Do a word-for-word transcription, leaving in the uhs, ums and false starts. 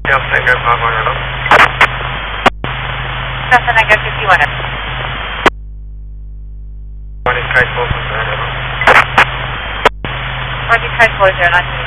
Delta Tango five one hello. Delta Tango fifty-one. Running code four from zero hello. Roger, code four zero nine.